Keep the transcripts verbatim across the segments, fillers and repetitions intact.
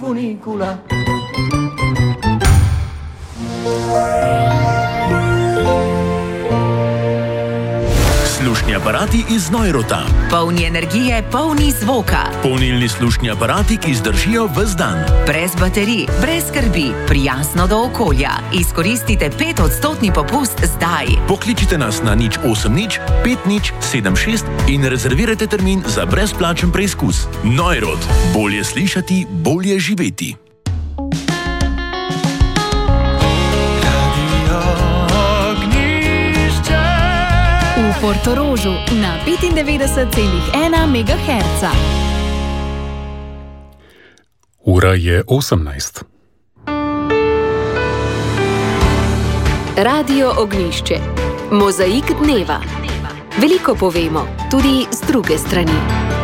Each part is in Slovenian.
funicula. Slušni aparati iz Neurota. Polni energije, polni zvoka. Polnilni slušni aparati, ki zdržijo ves dan. Brez baterij, brez skrbi, prijazno do okolja. Izkoristite petodstotni popust zdaj. Pokličite nas na nič osem nič pet nič sedem šest in rezervirajte termin za brezplačen preizkus. Neurot. Bolje slišati, bolje živeti. V Portorožu na petindevetdeset celih ena megaherca. Ura je osemnajst. Radio Ognjišče. Mozaik dneva. Veliko povemo, tudi z druge strani.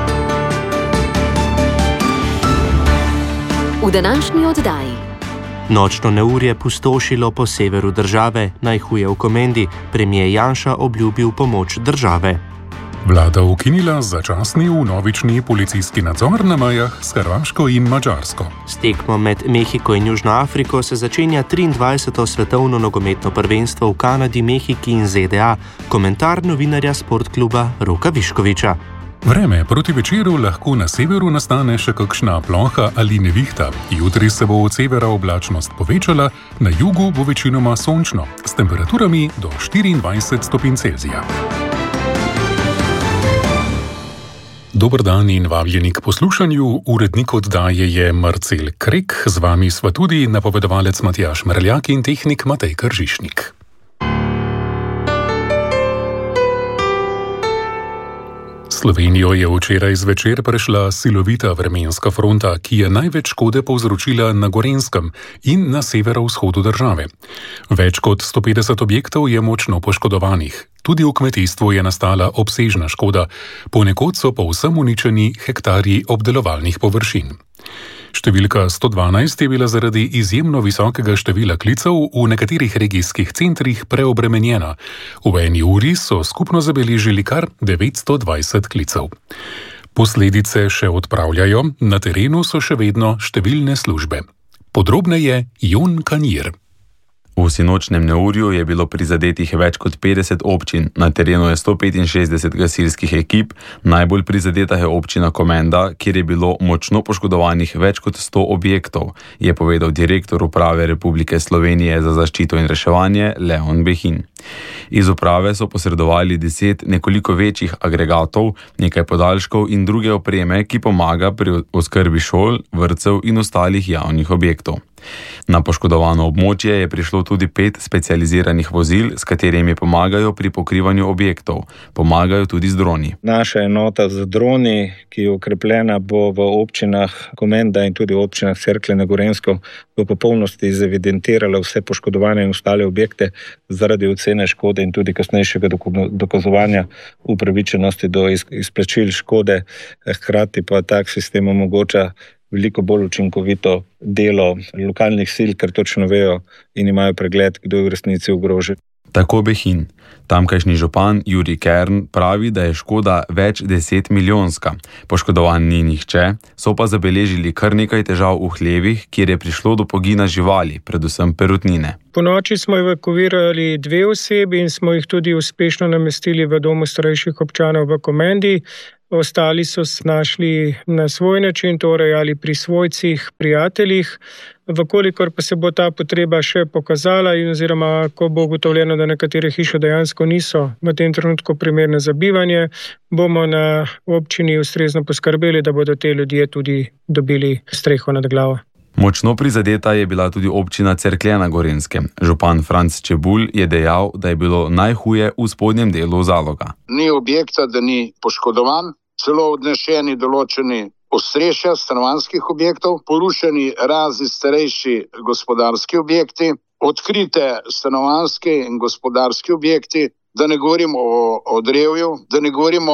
V današnji oddaji. Nočno neurje pustošilo po severu države, najhuje v Komendi, premijer Janša obljubil pomoč države. Vlada ukinila začasni vnovični policijski nadzor na mejah s Hrvaško in Madžarsko. S tekmo med Mehiko in Južno Afriko se začenja triindvajseto svetovno nogometno prvenstvo v Kanadi, Mehiki in Z D A. Komentar novinarja Sportkluba Roka Viškoviča. Vreme proti večeru lahko na severu nastane še kakšna ploha ali nevihta. Jutri se bo od severa oblačnost povečala, na jugu bo večinoma sončno, s temperaturami do štiriindvajset stopinj Celzija. Dober dan in vabljeni k poslušanju. Urednik oddaje je Marcel Krek, z vami sva tudi napovedovalec Matjaž Mrljak in tehnik Matej Kržišnik. Slovenijo je včeraj zvečer prešla silovita vremenska fronta, ki je največ škode povzročila na Gorenjskem in na severovzhodu države. Več kot sto petdeset objektov je močno poškodovanih. Tudi v kmetijstvu je nastala obsežna škoda, ponekod so povsem uničeni hektarji obdelovalnih površin. Številka sto dvanajst je bila zaradi izjemno visokega števila klicev v nekaterih regijskih centrih preobremenjena. V eni uri so skupno zabeležili kar devetsto dvajset klicev. Posledice še odpravljajo, na terenu so še vedno številne službe. Podrobneje Jon Kanjir. V sinočnem neurju je bilo prizadetih več kot petdeset občin, na terenu je sto petinšestdeset gasilskih ekip, najbolj prizadeta je občina Komenda, kjer je bilo močno poškodovanih več kot sto objektov, je povedal direktor Uprave Republike Slovenije za zaščito in reševanje Leon Behin. Iz uprave so posredovali deset nekoliko večjih agregatov, nekaj podaljškov in druge opreme, ki pomaga pri oskrbi šol, vrtcev in ostalih javnih objektov. Na poškodovano območje je prišlo tudi pet specializiranih vozil, s katerimi pomagajo pri pokrivanju objektov. Pomagajo tudi z droni. Naša enota z droni, ki je okrepljena, bo v občinah Komenda in tudi v občinah Cerklje na Gorenjskem v popolnosti zevidentirala vse poškodovane in ostale objekte zaradi ocene škode in tudi kasnejšega dokazovanja upravičenosti do izplačil škode. Hkrati pa tak sistem omogoča veliko bolj učinkovito delo lokalnih sil, ker točno vejo in imajo pregled, kdo je v resnici ogrožen. Tako Behin. Tamkajšnji župan Jurij Kern pravi, da je škoda več deset milijonska. Poškodovan ni nihče, so pa zabeležili kar nekaj težav v hlevih, kjer je prišlo do pogina živali, predvsem perutnine. Po noči smo evakuirali dve osebi in smo jih tudi uspešno namestili v domu starejših občanov v Komendi. Ostali so se našli na svoj način, torej ali pri svojcih, prijateljih. Vkolikor pa se bo ta potreba še pokazala in oziroma ko bo ugotovljeno, da nekatere hiše dejansko niso v tem trenutku primerne za bivanje, bomo na občini ustrezno poskrbeli, da bodo te ljudje tudi dobili streho nad glavo. Močno prizadeta je bila tudi občina Cerklje na Gorenjskem. Župan Franc Čebulj je dejal, da je bilo najhuje v spodnjem delu Zaloga. Ni objekta, da ni poškodovan, celo odnešeni določeni ostrešja stanovanjskih objektov, porušeni razni starejši gospodarski objekti, odkrite stanovanjske in gospodarski objekti, da ne govorimo o, o drevju, da ne govorimo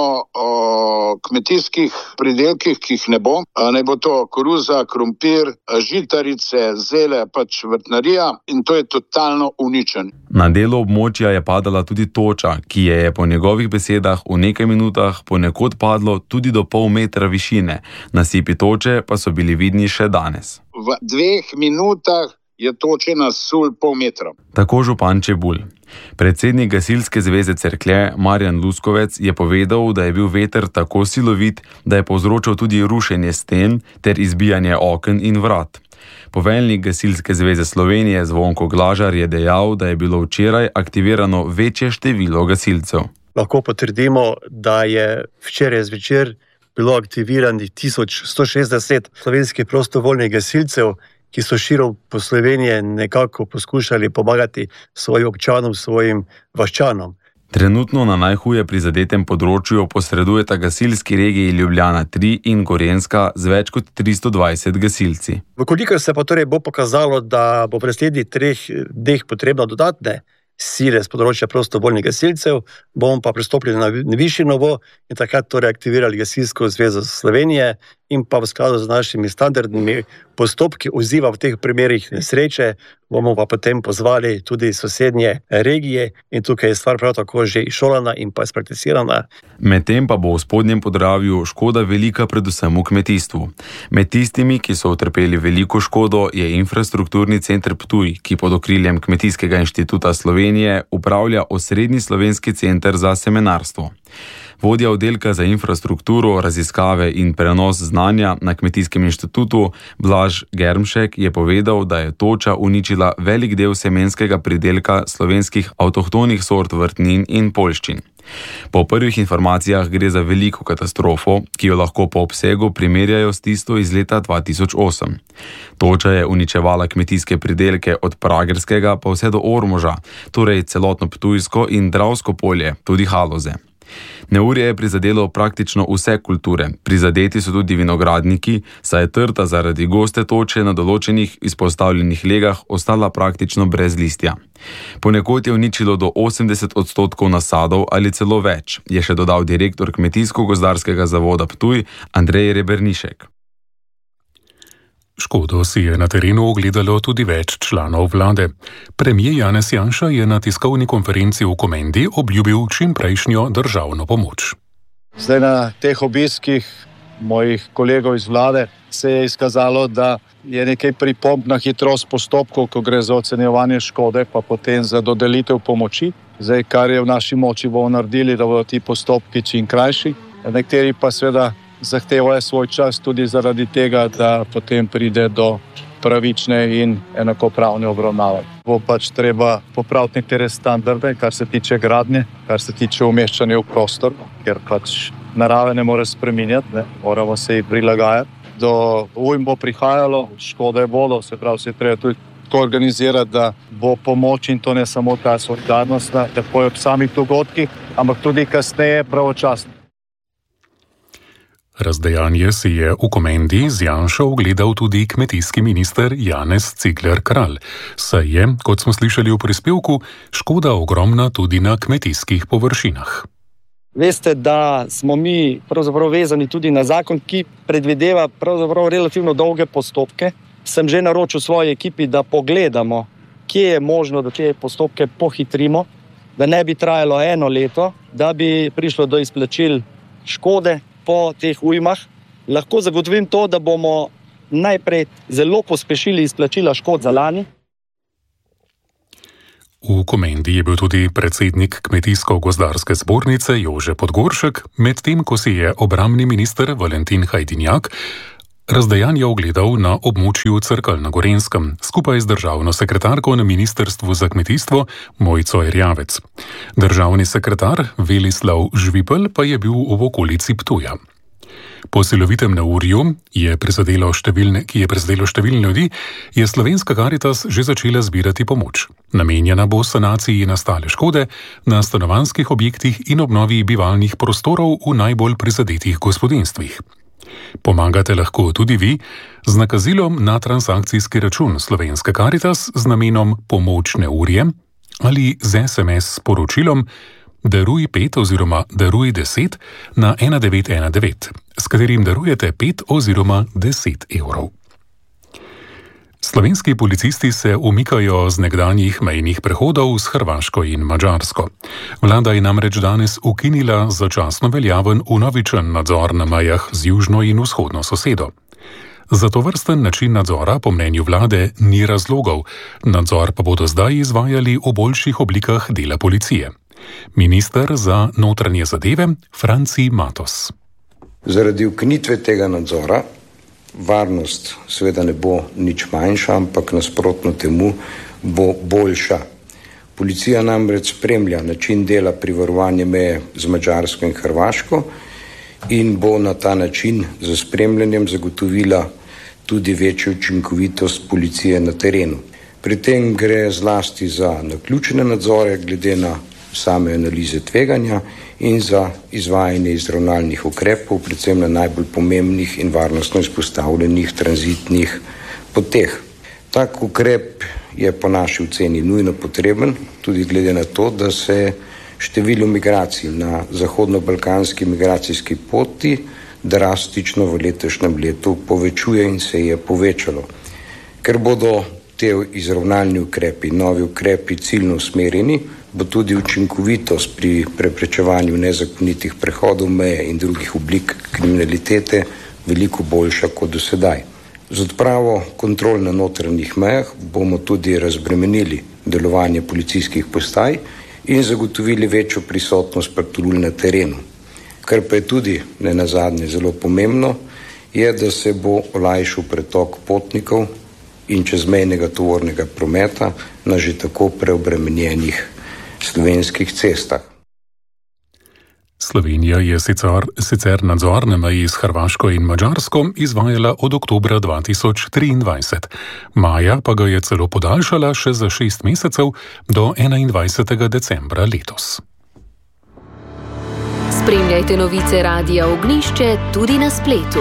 o kmetijskih pridelkih, ki jih ne bo. Ne bo to koruza, krompir, žitarice, zele, pač vrtnarija in to je totalno uničen. Na delu območja je padala tudi toča, ki je po njegovih besedah v nekaj minutah ponekod padlo tudi do pol metra višine. Nasipi toče pa so bili vidni še danes. V dveh minutah je toče nasul pol metra. Tako župan Čebulj. Predsednik Gasilske zveze Cerklje Marjan Luskovec je povedal, da je bil veter tako silovit, da je povzročal tudi rušenje sten ter izbijanje oken in vrat. Poveljnik Gasilske zveze Slovenije Zvonko Glažar je dejal, da je bilo včeraj aktivirano večje število gasilcev. Lahko potrdimo, da je včeraj zvečer bilo aktiviranih tisoč sto šestdeset slovenskih prostovoljnih gasilcev, ki so širom po Sloveniji nekako poskušali pomagati svojim občanom, svojim vaščanom. Trenutno na najhuje prizadetem področju posredujeta gasilski regiji Ljubljana tri in Gorenjska z več kot tristo dvajset gasilci. Vkolikor se pa torej bo pokazalo, da bo v naslednjih treh dneh potrebno dodatne sile z področja prostovoljnih gasilcev, bomo pa pristopili na višji nivo in takrat torej aktivirali Gasilsko zvezo Slovenije in pa v skladu z našimi standardnimi postopki odziva v teh primerih nesreče, bomo pa potem pozvali tudi sosednje regije in tukaj je stvar prav tako že izšolana in pa sprakticirana. Medtem pa bo v Spodnjem Podravju škoda velika predvsem v kmetijstvu. Med tistimi, ki so utrpeli veliko škodo, je infrastrukturni center Ptuj, ki pod okriljem Kmetijskega inštituta Slovenije upravlja osrednji slovenski center za semenarstvo. Vodja oddelka za infrastrukturo, raziskave in prenos znanja na Kmetijskem inštitutu Blaž Germšek je povedal, da je toča uničila velik del semenskega pridelka slovenskih avtohtonih sort vrtnin in poljščin. Po prvih informacijah gre za veliko katastrofo, ki jo lahko po obsegu primerjajo s tisto iz leta dva tisoč osem. Toča je uničevala kmetijske pridelke od Pragerskega pa vse do Ormoža, torej celotno Ptujsko in Dravsko polje, tudi Haloze. Neurje je prizadelo praktično vse kulture, prizadeti so tudi vinogradniki, saj je trta zaradi goste toče na določenih izpostavljenih legah ostala praktično brez listja. Ponekod je uničilo do osemdeset odstotkov nasadov ali celo več, je še dodal direktor Kmetijsko-gozdarskega zavoda Ptuj Andrej Rebernišek. Škodo si je na terenu ogledalo tudi več članov vlade. Premier Janez Janša je na tiskovni konferenci v Komendi obljubil čimprejšnjo državno pomoč. Zdaj na teh obiskih mojih kolegov iz vlade se je izkazalo, da je nekaj pripomb na hitrost postopkov, ko gre za ocenjevanje škode, pa potem za dodelitev pomoči. Zdaj, kar je v naši moči, bomo naredili, da bodo ti postopki čim krajši. Nekateri pa seveda zahtevajo svoj čas tudi zaradi tega, da potem pride do pravične in enakopravne obravnave. Bo pač treba popraviti nekatere standarde, kar se tiče gradnje, kar se tiče umeščanja v prostor, ker pač narave ne more spreminjati, ne? Moramo se ji prilagajati. Do ujm bo prihajalo, škode bodo, se pravi, se treba tudi tako organizirati, da bo pomoč in to ne samo ta solidarnostna, tako je ob samih dogodkih, ampak tudi kasneje pravočasno. Razdejanje si je v Komendi z Janšo ogledal tudi kmetijski minister Janez Cigler Kralj. Saj je, kot smo slišali v prispevku, škoda ogromna tudi na kmetijskih površinah. Veste, da smo mi pravzaprav vezani tudi na zakon, ki predvideva pravzaprav relativno dolge postopke. Sem že naročil svoji ekipi, da pogledamo, kje je možno, da te postopke pohitrimo, da ne bi trajalo eno leto, da bi prišlo do izplačil škode po teh ujmah. Lahko zagotovim to, da bomo najprej zelo pospešili izplačila škod za lani. V Komendi je bil tudi predsednik Kmetijsko-gozdarske zbornice Jože Podgoršek, medtem ko si je obrambni minister Valentin Hajdinjak razdejanje ogledal na območju Cerkelj na Gorenjskem, skupaj z državno sekretarko na Ministrstvu za kmetijstvo Mojco Erjavec. Državni sekretar Velislav Žvipel pa je bil v okolici Ptuja. Po silovitem neurju, je prizadelo številne, ki je prizadelo številne ljudi, je Slovenska Karitas že začela zbirati pomoč. Namenjena bo sanaciji nastale škode na stanovanjskih objektih in obnovi bivalnih prostorov v najbolj prizadetih gospodinjstvih. Pomagate lahko tudi vi z nakazilom na transakcijski račun Slovenske Karitas z namenom pomoč neurje ali z es em es sporočilom Daruj pet oziroma daruj deset na ena devet ena devet, s katerim darujete pet oziroma deset evrov. Slovenski policisti se umikajo z nekdanjih mejnih prehodov s Hrvaško in Madžarsko. Vlada je namreč danes ukinila začasno veljaven vnovičen nadzor na mejah z južno in vzhodno sosedo. Za to vrsten način nadzora po mnenju vlade ni razlogov, nadzor pa bodo zdaj izvajali v boljših oblikah dela policije. Minister za notranje zadeve Franci Matos. Zaradi ukinitve tega nadzora varnost seveda ne bo nič manjša, ampak nasprotno temu bo boljša. Policija namreč spremlja način dela pri varovanju meje z Madžarsko in Hrvaško in bo na ta način z spremljanjem zagotovila tudi večjo učinkovitost policije na terenu. Pri tem gre zlasti za naključne nadzore glede na same analize tveganja in za izvajanje izravnalnih ukrepov, predvsem na najbolj pomembnih in varnostno izpostavljenih tranzitnih poteh. Tak ukrep je po naši oceni nujno potreben, tudi glede na to, da se število migracij na zahodno-balkanski migracijski poti drastično v letošnjem letu povečuje in se je povečalo. Ker bodo te izravnalni ukrepi, novi ukrepi ciljno usmerjeni, bo tudi učinkovitost pri preprečevanju nezakonitih prehodov meje in drugih oblik kriminalitete veliko boljša kot do sedaj. Z odpravo kontrol na notranjih mejah bomo tudi razbremenili delovanje policijskih postaj in zagotovili večjo prisotnost patrulj na terenu. Kar pa je tudi ne nazadnje zelo pomembno, je, da se bo olajšal pretok potnikov in čezmejnega tovornega prometa na že tako preobremenjenih slovenskih cestah. Slovenija je sicer, sicer nadzor na meji s Hrvaško in Madžarsko izvajala od oktobra dva tisoč triindvajset. Maja pa ga je celo podaljšala še za šest mesecev do enaindvajsetega decembra letos. Spremljajte novice Radia Ognjišče tudi na spletu.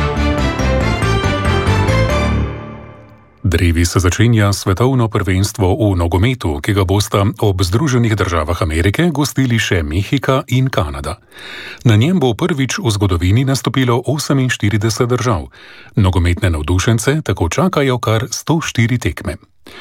Drevi se začenja svetovno prvenstvo v nogometu, ki ga bosta ob Združenih državah Amerike gostili še Mehika in Kanada. Na njem bo prvič v zgodovini nastopilo oseminštirideset držav. Nogometne navdušence tako čakajo kar sto štiri tekme.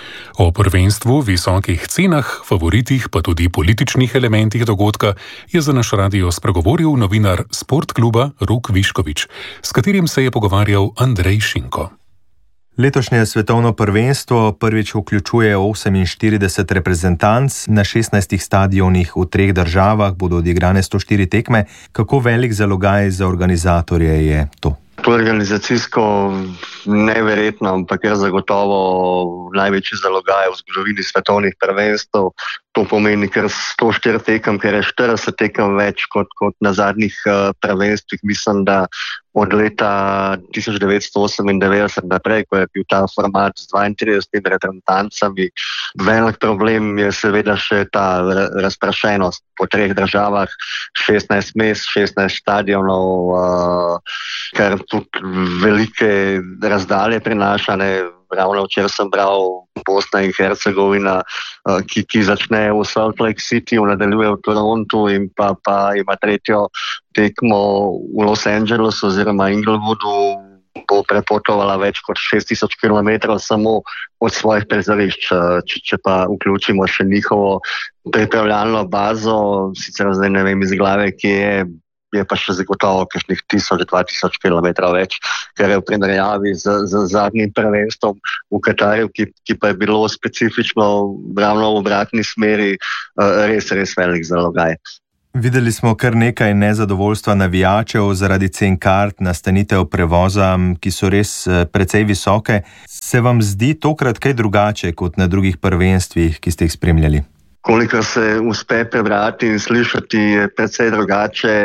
O prvenstvu, visokih cenah, favoritih pa tudi političnih elementih dogodka je za naš radio spregovoril novinar Sportkluba Rok Višković, s katerim se je pogovarjal Andrej Šinko. Letošnje svetovno prvenstvo prvič vključuje oseminštirideset reprezentanc, na šestnajstih stadionih v treh državah bodo odigrane sto štiri tekme. Kako velik zalogaj za organizatorje je to? To je organizacijsko neverjetno, ampak je zagotovo največji zalogaj v zgodovini svetovnih prvenstv. To pomeni kar sto štiri tekem, ker je štirideset tekem več kot, kot na zadnjih uh, prvenstvih. Mislim, da od leta tisoč devetsto osemindevetdeset naprej, ko je bil ta format z dvaintridesetimi reprezentancami. Velik problem je seveda še ta razprašenost po treh državah, šestnajst mest, šestnajst stadionov, uh, kar tudi velike razdalje prinaša. Ne? Ravno včeraj sem bral Bosna in Hercegovina, ki, ki začne v Salt Lake City, nadaljuje v Torontu in pa, pa ima tretjo tekmo v Los Angelesu oziroma Inglewoodu, bo prepotovala več kot šest tisoč kilometrov samo od svojih prizorišč. Če, če pa vključimo še njihovo pripravljalno bazo, sicer zdaj ne vem iz glave, ki je, je pa še zagotovo kakšnih tisoč, dva tisoč kilometrov več, ker je v primerjavi z, z zadnjim prvenstvom v Katarju, ki, ki pa je bilo specifično ravno v obratni smeri, res, res velik zalogaj. Videli smo kar nekaj nezadovoljstva navijačev zaradi cen kart, nastanitev prevoza, ki so res precej visoke. Se vam zdi tokrat kaj drugače kot na drugih prvenstvih, ki ste jih spremljali? Kolikor se uspe prebrati in slišati, je precej drugače.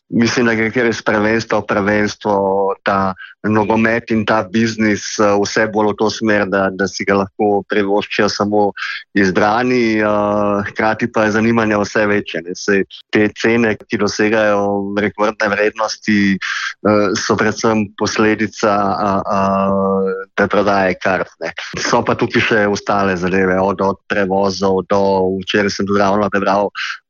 Mislim, da gre res prvenstvo, prvenstvo, ta nogomet in ta biznis vse bolj v to smer, da, da si ga lahko privoščijo samo izbrani, hkrati pa je zanimanje vse večje. Sej, te cene, ki dosegajo rekordne vrednosti, so predvsem posledica te prodaje kart. Ne. So pa tukaj še ostale zadeve, od, od prevozov do, včeraj sem tudi ravno prebral,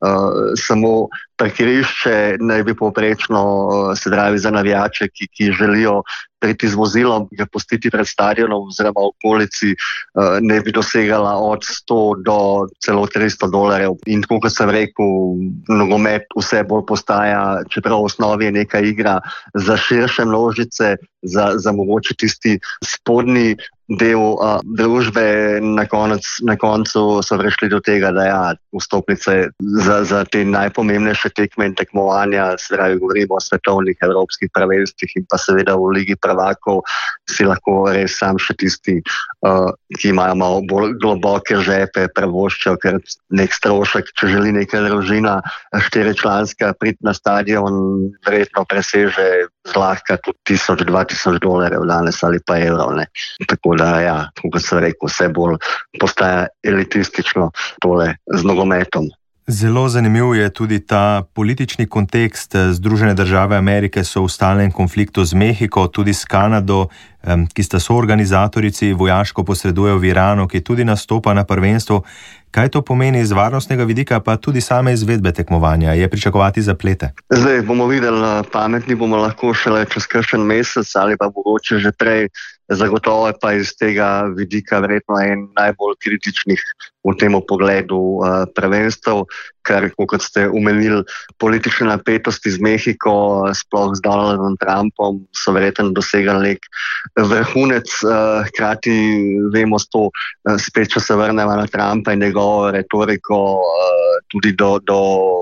samo parkirišče naj bi povprečno, se pravi za navijače, ki, ki želijo priti z vozilom, ga pustiti pred stadionom oziroma v okolici, ne bi dosegala od sto do celo tristo dolarjev. In tako kot sem rekel, nogomet vse bolj postaja, čeprav v osnovi je neka igra za širše množice, za, za mogoče tisti spodnji del uh, družbe, na, konec, na koncu so prišli do tega, da ja, vstopnice za, za te najpomembnejše tekme in tekmovanja, se pravi, govorimo o svetovnih evropskih prvenstvih in pa seveda v Ligi prvakov, si lahko res sam še tisti, uh, ki imajo malo bolj globoke žepe, prevoščijo, ker nek strošek, če želi neka družina štiričlanska priti na stadion, verjetno preseže zlahka tudi tisoč, dva tisoč dolarjev danes ali pa evrov. Ne. Tako da, ja, kot sem rekel, vse bolj postaja elitistično tole z nogometom. Zelo zanimiv je tudi ta politični kontekst. Združene države Amerike so v stalnem konfliktu z Mehiko, tudi s Kanado, ki sta soorganizatorici, vojaško posredujejo v Iranu, ki tudi nastopa na prvenstvu. Kaj to pomeni iz varnostnega vidika, pa tudi same izvedbe tekmovanja? Je pričakovati zaplete? Zdaj bomo videli, pametni bomo lahko šele čez kakšen mesec ali pa mogoče že prej. Zagotovo pa iz tega vidika verjetno en najbolj kritičnih v tem pogledu uh, prvenstev, ker, kot ste omenili, politične napetosti z Mehiko, sploh z Donaldom Trumpom, so verjetno dosegali nek vrhunec, uh, hkrati vemo s to, uh, spet če se vrnemo na Trumpa in njegovo retoriko, uh, tudi do, do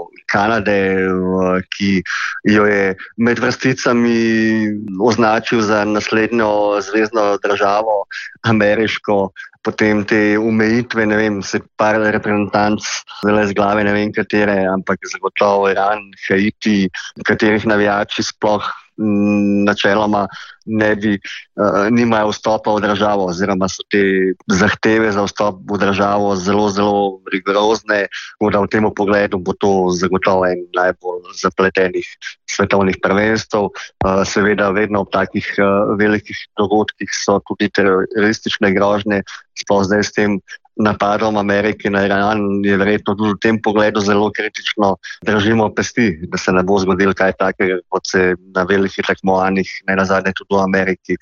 Kanade, uh, ki jo je med vrsticami označil za naslednjo zvezdno državo, ameriško, potem te omejitve, ne vem, se par reprezentanc, zelo z glave, ne vem katere, ampak zagotovo Iran, Haiti, katerih navijači sploh načeloma ne bi, uh, nimajo vstopa v državo, oziroma so te zahteve za vstop v državo zelo, zelo rigorozne, da v tem pogledu bo to zagotovo en najbolj zapletenih svetovnih prvenstv. Uh, seveda vedno ob takih uh, velikih dogodkih so tudi teroristične grožnje, sploh zdaj s tem napadom Amerike na Iran je verjetno tudi v tem pogledu zelo kritično. Držimo pesti, da se ne bo zgodilo kaj takega, kot se na velikih tekmovanjih, ne nazadnje tudi v Ameriki,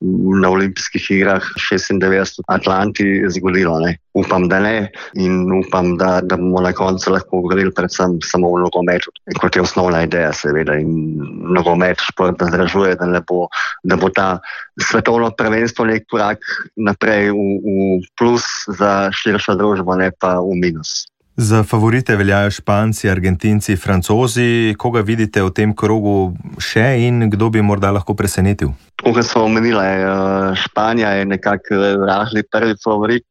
na olimpijskih igrah šestindevetdeset v Atlanti zgodilo. Ne. Upam, da ne in upam, da, da bomo na koncu lahko govorili predvsem samo o nogometu, kot je osnovna ideja seveda in nogomet šport zdražuje, da, bo, da bo ta svetovno prvenstvo nek korak naprej v, v plus za širšo družbo, ne pa v minus. Za favorite veljajo Španci, Argentinci, Francozi. Koga vidite v tem krogu še in kdo bi morda lahko presenetil? Kot smo omenili, Španija je nekako rahli prvi favorit.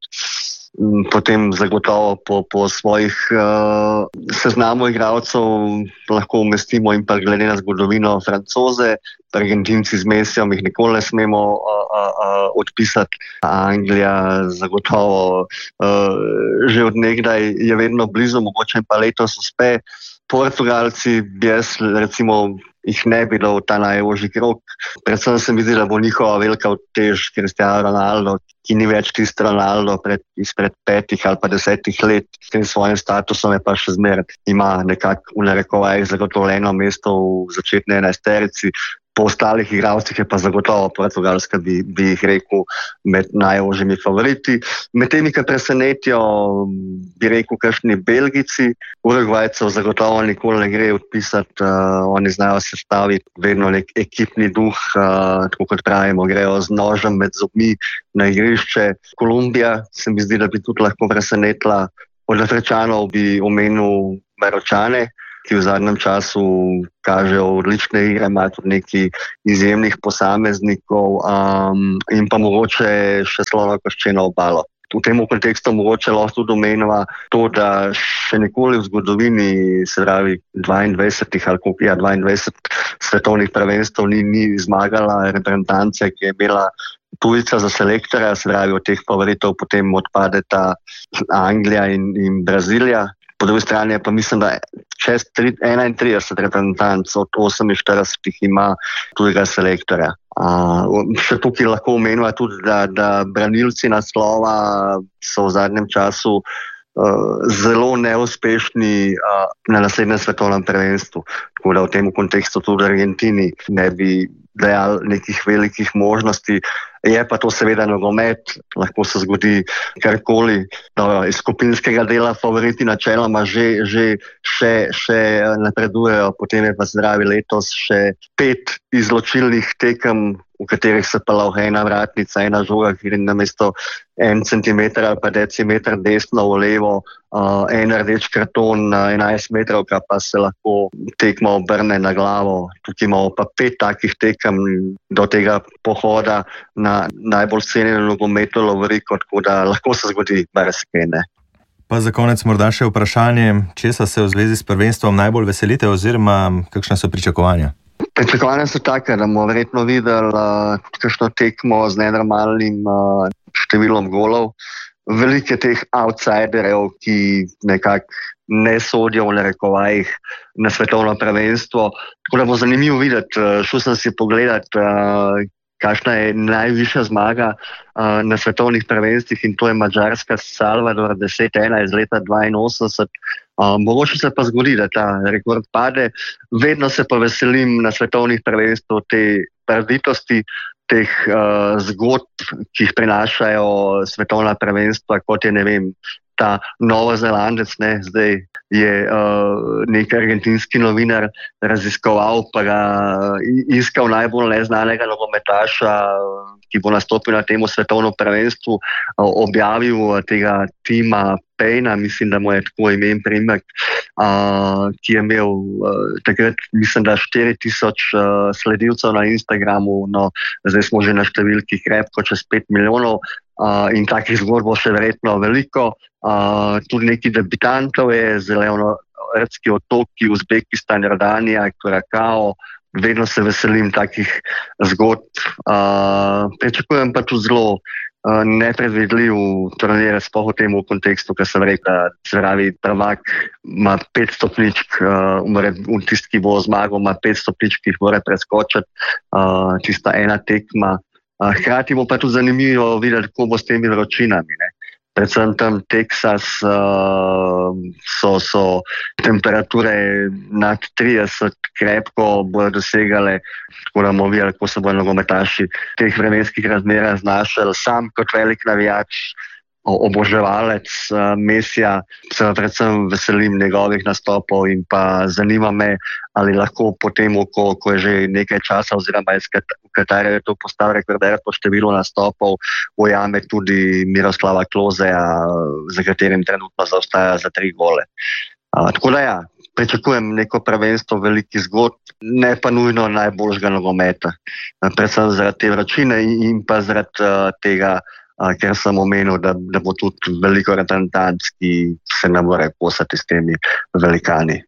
Potem zagotovo po, po svojih uh, seznamu igralcev lahko umestimo in pa glede na zgodovino Francoze, Argentinci z Mesijom jih nikoli ne smemo uh, uh, odpisati. Anglija zagotovo uh, že od nekdaj je vedno blizu, mogoče pa letos uspe. Portugalci, jaz recimo jih ne bi dal v ta najožji krog. Predvsem se mi zdi, da bo njihova velika utež Cristiano Ronaldo, ki ni več tisti Ronaldo pred, izpred petih ali pa desetih let, s tem svojim statusom je pa še zmeraj ima nekako v narekovajih zagotovljeno mesto v začetni enajsterici. Po ostalih igralcih je pa zagotovo Portugalska, bi, bi jih rekel, med najožjimi favoriti. Med temi, ki presenetijo, bi rekel, kakšni Belgici, Urugvajcev zagotovo nikoli ne gre odpisati, uh, oni znajo sestaviti vedno nek ekipni duh, uh, tako kot pravimo, grejo z nožem med zobmi na igrišče. Kolumbija se mi zdi, da bi tudi lahko presenetila. Od Afričanov bi omenil Maročane, ki v zadnjem času kažejo odlične igre, imajo tudi nekaj izjemnih posameznikov um, in pa mogoče še Slonokoščeno obalo. V tem kontekstu mogoče lahko tudi omenjava to, da še nikoli v zgodovini, se pravi dvaindvajsetih ali koliko je dvaindvajset svetovnih prvenstv ni, ni zmagala reprezentance, ki je imela tujca za selektorja, se pravi od teh favoritov potem odpadeta Anglija in, in Brazilija. Po drugi strani pa mislim, da čez enaintrideset reprezentanc od oseminštiridesetih ima tujega selektorja. Uh, še tukaj lahko omenjava tudi, da, da branilci naslova so v zadnjem času uh, zelo neuspešni uh, na naslednjem svetovnem prvenstvu. Tako da v tem kontekstu tudi Argentini ne bi dejal nekih velikih možnosti. Je pa to seveda nogomet, lahko se zgodi karkoli. No, iz skupinskega dela favoriti načeloma že, že še, še napredujejo, potem je pa zdravi letos še pet izločilnih tekem, v katerih se pa lahko ena vratnica, ena žoga, ki je namesto en centimeter ali pa decimeter desno v levo, uh, en rdeč karton na enajst metrov, pa se lahko tekma obrne na glavo. Tukaj imamo pa pet takih tekem do tega pohoda na najbolj cenjeno nogometno lovoriko, tako da lahko se zgodi marsikaj, ne. Pa za konec morda še vprašanje, česa se v zvezi s prvenstvom najbolj veselite oziroma kakšna so pričakovanja? Pričakovanja so take, da bomo verjetno videli uh, kakšno tekmo z nenormalnim uh, številom golov. Veliko je teh outsiderjev, ki nekako ne sodijo v narekovajih na svetovno prvenstvo. Tako da bo zanimivo videti. Uh, šel sem si pogledat, uh, kakšna je najvišja zmaga uh, na svetovnih prvenstvih, in to je Madžarska Salvador deset ena iz leta dvainosemdeset. Uh, mogoče se pa zgodi, da ta rekord pade. Vedno se pa veselim na svetovnih prvenstvih te parditosti, teh uh, zgodb, ki jih prinašajo svetovna prvenstva, kot je, ne vem, ta Novozelandec, ne, zdaj je uh, nek argentinski novinar raziskoval, pa ga iskal najbolj neznanega nogometaša, ki bo nastopil na temu svetovnem prvenstvu, uh, objavil tega Tima Payna, mislim, da mu je tako ime in priimek, uh, ki je imel uh, takrat, mislim, da štiri tisoč uh, sledilcev na Instagramu, no, zdaj smo že na številki krepko čez pet milijonov. Uh, in takih zgodb bo še verjetno veliko. Uh, tudi neki debitantov je, Zeleno-Rtski otoki, Uzbekistan, Jordanija, Kurakao. Vedno se veselim takih zgodb. Uh, pričakujem pa tudi zelo uh, nepredvidljiv turnir, sploh v tem kontekstu, ker sem rekel, da se pravi prvak ima pet stopničk, uh, tisti, ki bo zmagal, ima pet stopničk, ki jih mora preskočiti, uh, tista ena tekma. Hkrati bo pa tudi zanimivo videti, kako bo s temi vročinami, ne. Predvsem tam Teksas uh, so, so temperature nad trideset krepko bodo dosegale, tako da bomo videli, kako se bodo nogometaši teh vremenskih razmerah znašali. Sam kot velik navijač, oboževalec uh, Mesija, se predvsem veselim njegovih nastopov in pa zanima me, ali lahko potem, ko, ko je že nekaj časa oziroma v Katarju je to postal rekorder po številu nastopov, ujame tudi Miroslava Klozeja, za katerim trenutno zaostaja za tri gole. Uh, tako da ja, pričakujem neko prvenstvo velikih zgodb, ne pa nujno najboljšega nogometa. Uh, predvsem zaradi te vročine in, in pa zaradi uh, tega, Uh, ker sem omenil, da, da bo tudi veliko reprezentanc, ki se ne more kosati s temi velikani.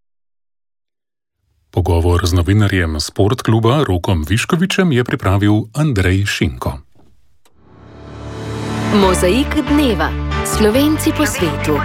Pogovor z novinarjem Sportkluba Rokom Viškovičem je pripravil Andrej Šinko. Mozaik dneva. Slovenci po svetu.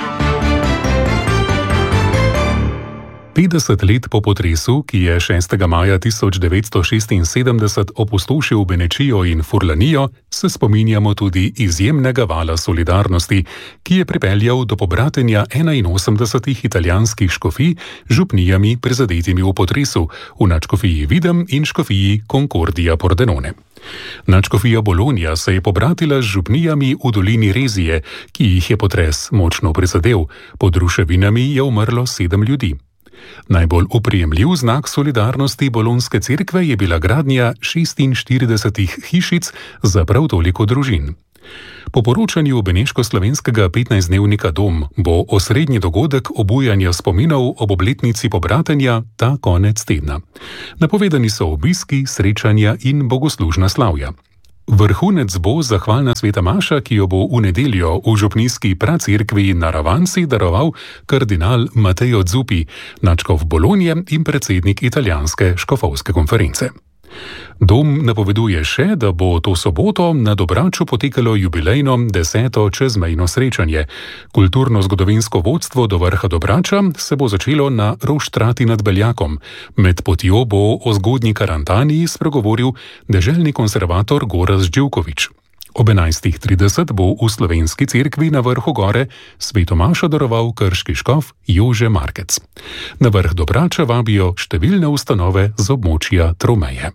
petdeset let po potresu, ki je šestega maja tisoč devetsto šestinsedemdeset opustošil Benečijo in Furlanijo, se spominjamo tudi izjemnega vala solidarnosti, ki je pripeljal do pobratenja enainosemdesetih italijanskih škofij z župnijami prizadetimi v potresu v nadškofiji Videm in škofiji Concordia Pordenone. Nadškofija Bologna se je pobratila z župnijami v dolini Rezije, ki jih je potres močno prizadel. Pod ruševinami je umrlo sedem ljudi. Najbolj oprijemljiv znak solidarnosti bolonske cerkve je bila gradnja šestinštiridesetih hišic za prav toliko družin. Po poročanju beneško-slovenskega petnajstdnevnika Dom bo osrednji dogodek obujanja spominov ob obletnici pobratenja ta konec tedna. Napovedani so obiski, srečanja in bogoslužna slavja. Vrhunec bo zahvalna sveta maša, ki jo bo v nedeljo v župnijski pracerkvi na Ravansi daroval kardinal Mateo Zuppi, nadškof Bolonje in predsednik italijanske škofovske konference. Dom napoveduje še, da bo to soboto na Dobraču potekalo jubilejno deseto čezmejno srečanje. Kulturno-zgodovinsko vodstvo do vrha Dobrača se bo začelo na Roštrati nad Beljakom. Med potjo bo o zgodnji Karantaniji spregovoril deželni konservator Gorazd Živković. Ob enajstih trideset bo v slovenski cerkvi na vrhu gore sveto mašo daroval krški škof Jože Markec. Na vrh Dobrača vabijo številne ustanove z območja tromeje.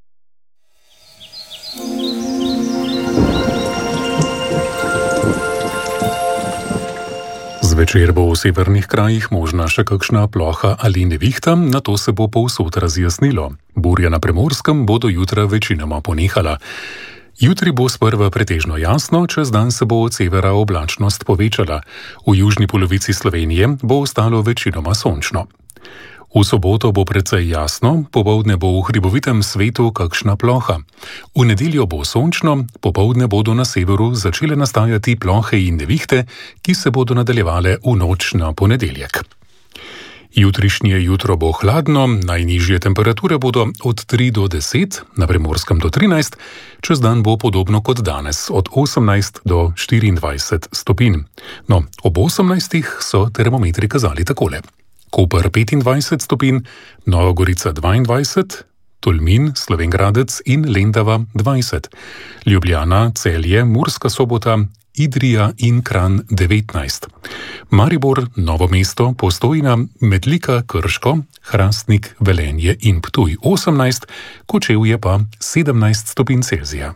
Zvečer bo v severnih krajih možna še kakšna ploha ali nevihta, nato se bo povsod razjasnilo. Burja na Primorskem bo do jutra večinoma ponehala. Jutri bo sprva pretežno jasno, čez dan se bo od severa oblačnost povečala. V južni polovici Slovenije bo ostalo večinoma sončno. V soboto bo precej jasno, popoldne bo v hribovitem svetu kakšna ploha. V nedeljo bo sončno, popoldne bodo na severu začele nastajati plohe in nevihte, ki se bodo nadaljevale v noč na ponedeljek. Jutrišnje jutro bo hladno, najnižje temperature bodo od tri do deset, na Primorskem do trinajst, čez dan bo podobno kot danes, od osemnajst do štiriindvajset stopinj. No, ob osemnajstih so termometri kazali takole. Koper petindvajset stopinj, Nova Gorica dvaindvajset, Tolmin, Slovenj Gradec in Lendava dvajset, Ljubljana, Celje, Murska Sobota, Idrija in Kranj devetnajst, Maribor, Novo mesto, Postojna, Metlika, Krško, Hrastnik, Velenje in Ptuj osemnajst, Kočevje pa sedemnajst stopinj Celzija.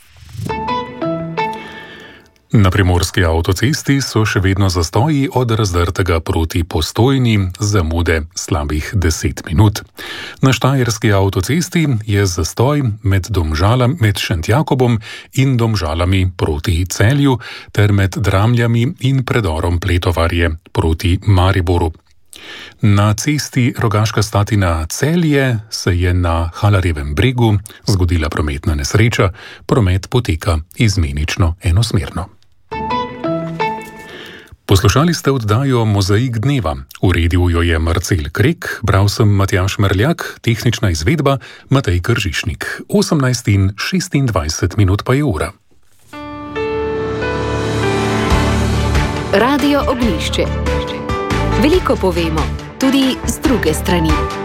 Na primorski avtocesti so še vedno zastoji od Razdrtega proti Postojni, zamude slabih deset minut. Na štajerski avtocesti je zastoj med Domžalami, med Šentjakobom in Domžalami proti Celju ter med Dramljami in predorom Pletovarje proti Mariboru. Na cesti Rogaška Slatina-Celje se je na Halarjevem bregu zgodila prometna nesreča, promet poteka izmenično enosmerno. Poslušali ste oddajo Mozaik dneva. Uredil jo je Marcel Krek, bral sem Matjaž Merljak, tehnična izvedba Matej Kržišnik. osemnajst in šestindvajset minut pa je ura. Radio Oglišče. Veliko povemo, tudi z druge strani.